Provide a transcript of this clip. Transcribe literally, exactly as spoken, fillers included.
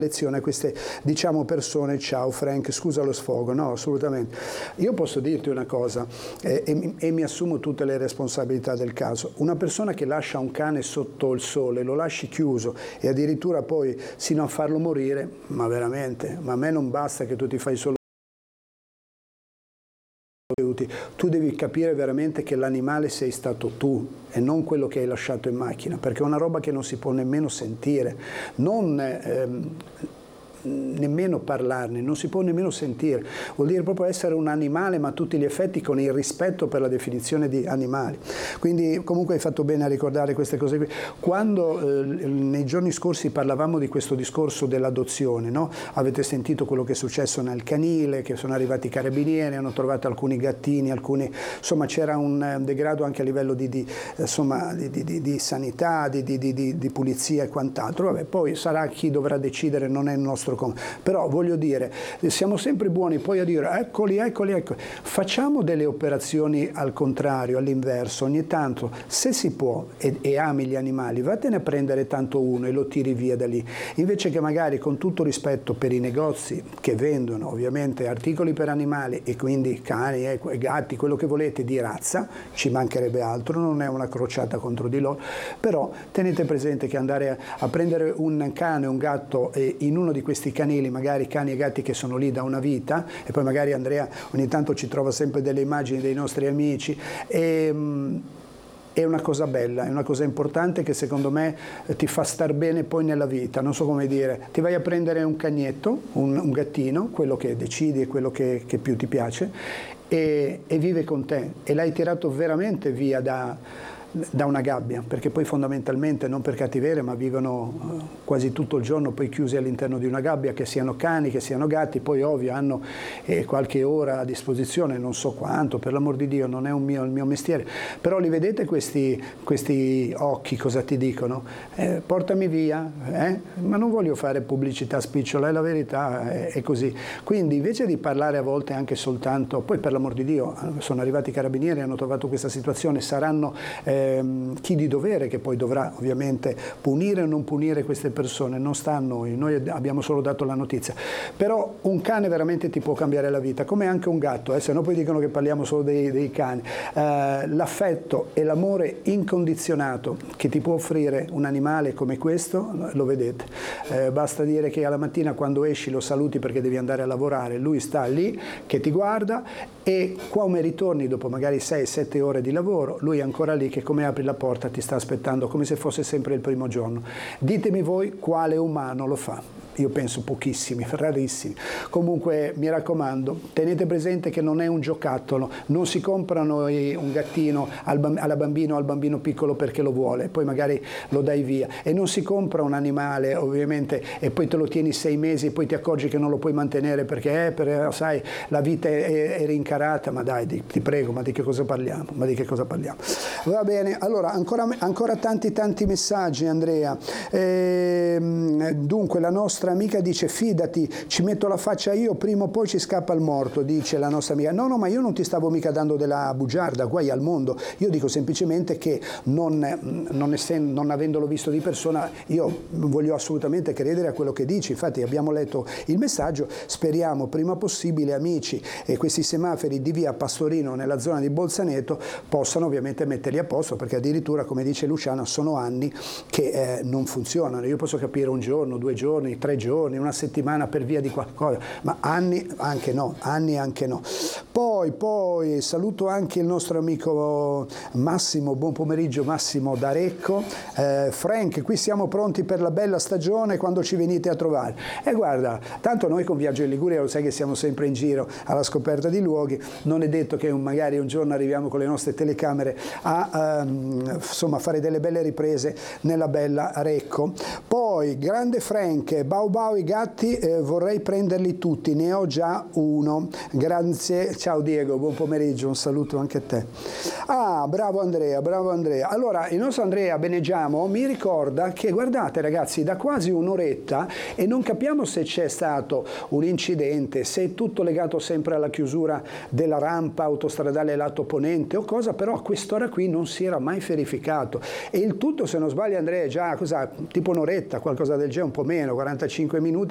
lezione a queste, diciamo, persone. Ciao Frank, scusa lo sfogo. No, assolutamente. Io posso dirti una cosa eh, e, e mi assumo tutte le responsabilità del caso. Una persona che lascia un cane sotto il sole, lo lasci chiuso e addirittura poi sino a farlo morire, ma veramente, ma a me non basta che tu ti fai solo tu devi capire veramente che l'animale sei stato tu e non quello che hai lasciato in macchina, perché è una roba che non si può nemmeno sentire, non ehm, nemmeno parlarne, non si può nemmeno sentire. Vuol dire proprio essere un animale, ma a tutti gli effetti con il rispetto per la definizione di animali. Quindi comunque hai fatto bene a ricordare queste cose qui. Quando eh, nei giorni scorsi parlavamo di questo discorso dell'adozione, no? Avete sentito quello che è successo nel canile, che sono arrivati i carabinieri, hanno trovato alcuni gattini, alcuni, insomma c'era un degrado anche a livello di, di, insomma, di, di, di sanità, di, di, di, di pulizia e quant'altro. Vabbè, poi sarà chi dovrà decidere, non è il nostro. Però voglio dire, siamo sempre buoni poi a dire eccoli, eccoli, eccoli. Facciamo delle operazioni al contrario, all'inverso. Ogni tanto, se si può e, e ami gli animali, vattene a prendere tanto uno e lo tiri via da lì. Invece che magari, con tutto rispetto per i negozi che vendono ovviamente articoli per animali e quindi cani, eh, gatti, quello che volete di razza, ci mancherebbe altro, non è una crociata contro di loro, però tenete presente che andare a, a prendere un cane o un gatto eh, in uno di questi canili, magari cani e gatti che sono lì da una vita, e poi magari Andrea ogni tanto ci trova sempre delle immagini dei nostri amici, e, mh, è una cosa bella, è una cosa importante che secondo me ti fa star bene poi nella vita. Non so come dire, ti vai a prendere un cagnetto, un, un gattino, quello che decidi e quello che, che più ti piace, e, e vive con te, e l'hai tirato veramente via da da una gabbia, perché poi fondamentalmente, non per cattiveria, ma vivono quasi tutto il giorno poi chiusi all'interno di una gabbia, che siano cani, che siano gatti. Poi ovvio hanno eh, qualche ora a disposizione, non so quanto, per l'amor di Dio, non è un mio, il mio mestiere, però li vedete questi, questi occhi cosa ti dicono? Eh, portami via, eh? Ma non voglio fare pubblicità spicciola, è la verità, è, è così. Quindi invece di parlare a volte anche soltanto, poi per l'amor di Dio sono arrivati i carabinieri, hanno trovato questa situazione, saranno eh, chi di dovere che poi dovrà ovviamente punire o non punire queste persone, non sta a noi, noi abbiamo solo dato la notizia. Però un cane veramente ti può cambiare la vita, come anche un gatto, eh, se no poi dicono che parliamo solo dei, dei cani. Eh, l'affetto e l'amore incondizionato che ti può offrire un animale come questo, lo vedete. Eh, basta dire che alla mattina quando esci lo saluti perché devi andare a lavorare, lui sta lì che ti guarda, e come ritorni dopo magari sei sette ore di lavoro, lui è ancora lì che come apri la porta ti sta aspettando come se fosse sempre il primo giorno. Ditemi voi quale umano lo fa. Io penso pochissimi, rarissimi. Comunque mi raccomando, tenete presente che non è un giocattolo, non si comprano un gattino alla bambina o al bambino piccolo perché lo vuole, poi magari lo dai via, e non si compra un animale ovviamente e poi te lo tieni sei mesi e poi ti accorgi che non lo puoi mantenere perché eh, per, sai, la vita è, è rincarata. Ma dai, ti, ti prego, ma di che cosa parliamo? Ma di che cosa parliamo? Va bene, allora ancora, ancora tanti tanti messaggi, Andrea. Ehm, dunque la nostra amica dice: fidati, ci metto la faccia io, prima o poi ci scappa il morto, dice la nostra amica. No, no, ma io non ti stavo mica dando della bugiarda, guai al mondo. Io dico semplicemente che non, non, essendo, non avendolo visto di persona, io voglio assolutamente credere a quello che dici. Infatti abbiamo letto il messaggio, speriamo prima possibile, amici, e questi semafori di via Pastorino nella zona di Bolzaneto possano ovviamente metterli a posto, perché addirittura, come dice Luciana, sono anni che eh, non funzionano. Io posso capire un giorno, due giorni, tre giorni, una settimana per via di qualcosa, ma anni anche no, anni anche no. Poi, poi saluto anche il nostro amico Massimo, buon pomeriggio Massimo da Recco. Eh, Frank, qui siamo pronti per la bella stagione quando ci venite a trovare. E guarda, tanto noi con Viaggio in Liguria lo sai che siamo sempre in giro alla scoperta di luoghi, non è detto che un, magari un giorno arriviamo con le nostre telecamere a um, insomma fare delle belle riprese nella bella Recco. Poi, grande Frank, Bau Bau i gatti eh, vorrei prenderli tutti, ne ho già uno. Grazie, ciao Diego, buon pomeriggio, un saluto anche a te. Ah, bravo Andrea, bravo Andrea. Allora, il nostro Andrea Benegiamo mi ricorda che, guardate ragazzi, da quasi un'oretta e non capiamo se c'è stato un incidente, se è tutto legato sempre alla chiusura della rampa autostradale lato ponente o cosa, però a quest'ora qui non si era mai verificato. E il tutto, se non sbaglio Andrea, è già cosa, tipo un'oretta, qualcosa del genere, un po' meno, quarantacinque minuti,